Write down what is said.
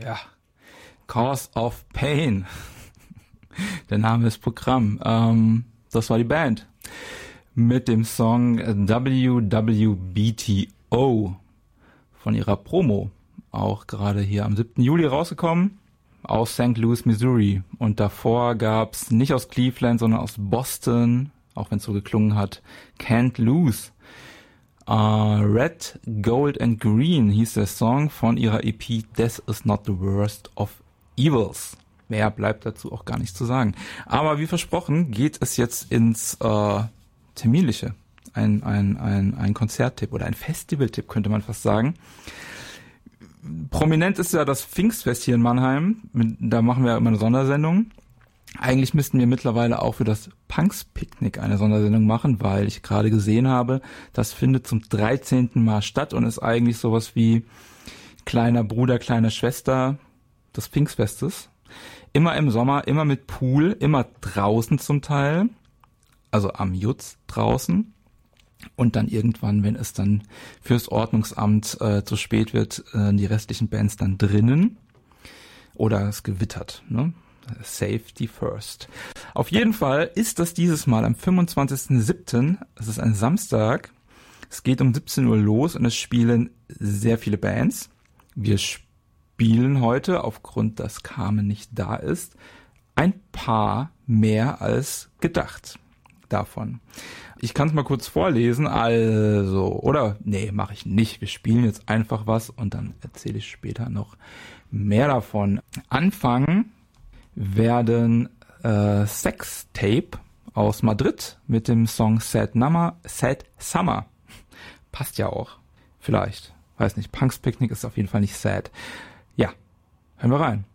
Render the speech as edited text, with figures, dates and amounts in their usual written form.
Ja, Cause of Pain. Der Name ist Programm. Das war die Band mit dem Song WWBTO von ihrer Promo. Auch gerade hier am 7. Juli rausgekommen. Aus St. Louis, Missouri. Und davor gab's nicht aus Cleveland, sondern aus Boston, auch wenn es so geklungen hat, Can't Lose. Red, Gold and Green hieß der Song von ihrer EP This Is Not the Worst of Evils. Mehr bleibt dazu auch gar nicht zu sagen. Aber wie versprochen geht es jetzt ins Terminliche. Ein Konzerttipp oder ein Festivaltipp könnte man fast sagen. Prominent ist ja das Pfingstfest hier in Mannheim. Da machen wir ja immer eine Sondersendung. Eigentlich müssten wir mittlerweile auch für das Punks-Picknick eine Sondersendung machen, weil ich gerade gesehen habe, das findet zum 13. Mal statt und ist eigentlich sowas wie kleiner Bruder, kleine Schwester des Pfingstfestes. Immer im Sommer, immer mit Pool, immer draußen zum Teil, also am Jutz draußen. Und dann irgendwann, wenn es dann fürs Ordnungsamt zu spät wird, die restlichen Bands dann drinnen. Oder es gewittert, ne? Safety first. Auf jeden Fall ist das dieses Mal am 25.07. Es ist ein Samstag. Es geht um 17 Uhr los und es spielen sehr viele Bands. Wir spielen heute, aufgrund, dass Carmen nicht da ist, ein paar mehr als gedacht davon. Ich kann es mal kurz vorlesen, mache ich nicht. Wir spielen jetzt einfach was und dann erzähle ich später noch mehr davon. Anfangen werden Sextape aus Madrid mit dem Song Sad Summer. Passt ja auch. Vielleicht. Weiß nicht. Punks Picknick ist auf jeden Fall nicht sad. Ja, hören wir rein.